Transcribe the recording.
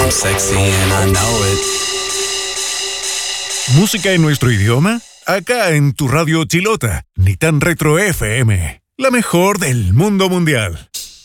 I'm sexy and I know it. ¿Música en nuestro idioma? Acá en tu radio Chilota, Ni Tan Retro FM. La mejor del mundo mundial.